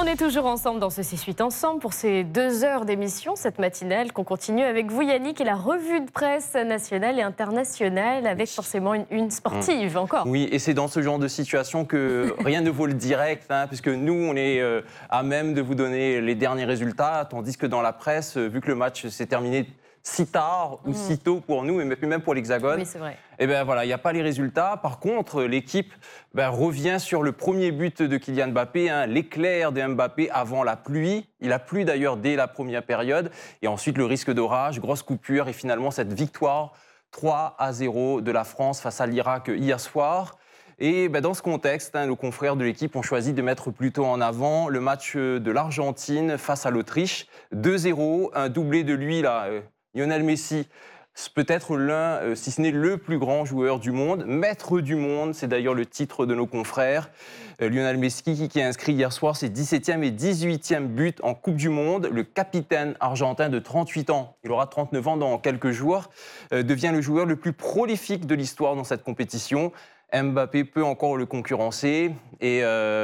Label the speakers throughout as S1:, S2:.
S1: On est toujours ensemble dans ce 6-8 ensemble pour ces 2 heures d'émission, cette matinale qu'on continue avec vous Yannick et la revue de presse nationale et internationale avec forcément une sportive encore.
S2: Oui, et c'est dans ce genre de situation que rien ne vaut le direct, puisque nous on est à même de vous donner les derniers résultats, tandis que dans la presse, vu que le match s'est terminé si tard ou si tôt pour nous, et même pour l'Hexagone,
S1: oui, c'est vrai.
S2: Eh bien voilà, il n'y a pas les résultats. Par contre, l'équipe revient sur le premier but de Kylian Mbappé, l'éclair de Mbappé avant la pluie. Il a plu d'ailleurs dès la première période. Et ensuite, le risque d'orage, grosse coupure et finalement cette victoire 3-0 de la France face à l'Irak hier soir. Et dans ce contexte, nos confrères de l'équipe ont choisi de mettre plutôt en avant le match de l'Argentine face à l'Autriche. 2-0, un doublé de lui, Lionel Messi, peut-être l'un, si ce n'est le plus grand joueur du monde, maître du monde, c'est d'ailleurs le titre de nos confrères. Lionel Messi qui a inscrit hier soir ses 17e et 18e buts en Coupe du Monde. Le capitaine argentin de 38 ans, il aura 39 ans dans quelques jours, devient le joueur le plus prolifique de l'histoire dans cette compétition. Mbappé peut encore le concurrencer et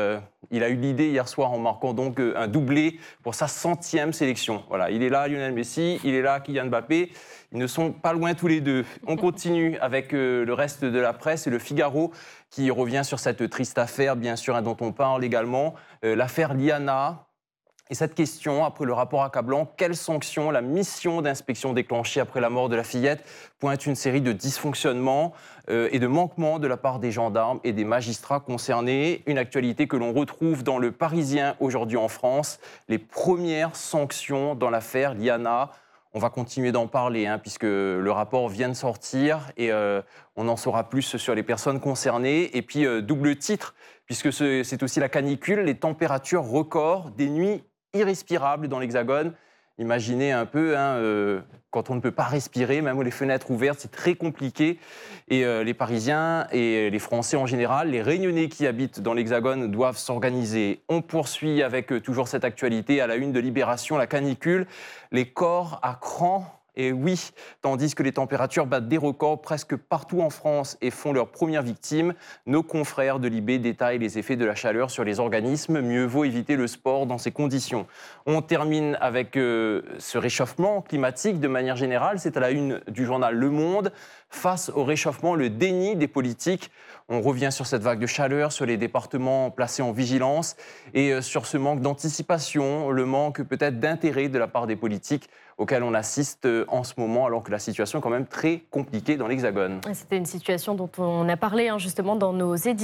S2: il a eu l'idée hier soir en marquant donc un doublé pour sa 100e sélection. Voilà, il est là Lionel Messi, il est là Kylian Mbappé, ils ne sont pas loin tous les deux. On continue avec le reste de la presse et le Figaro qui revient sur cette triste affaire bien sûr dont on parle également, l'affaire Liana. Et cette question, après le rapport accablant, quelles sanctions la mission d'inspection déclenchée après la mort de la fillette pointe une série de dysfonctionnements et de manquements de la part des gendarmes et des magistrats concernés. Une actualité que l'on retrouve dans Le Parisien aujourd'hui en France. Les premières sanctions dans l'affaire Liana. On va continuer d'en parler puisque le rapport vient de sortir et on en saura plus sur les personnes concernées. Et puis double titre, puisque c'est aussi la canicule, les températures records, des nuits irrespirable dans l'Hexagone. Imaginez un peu, quand on ne peut pas respirer, même les fenêtres ouvertes, c'est très compliqué. Et les Parisiens et les Français en général, les Réunionnais qui habitent dans l'Hexagone doivent s'organiser. On poursuit avec toujours cette actualité à la une de Libération, la canicule, les corps à cran. Et oui, tandis que les températures battent des records presque partout en France et font leurs premières victimes, nos confrères de Libé détaillent les effets de la chaleur sur les organismes. Mieux vaut éviter le sport dans ces conditions. On termine avec ce réchauffement climatique de manière générale. C'est à la une du journal Le Monde. Face au réchauffement, le déni des politiques. On revient sur cette vague de chaleur, sur les départements placés en vigilance et sur ce manque d'anticipation, le manque peut-être d'intérêt de la part des politiques auquel on assiste en ce moment, alors que la situation est quand même très compliquée dans l'Hexagone.
S1: C'était une situation dont on a parlé justement dans nos éditions.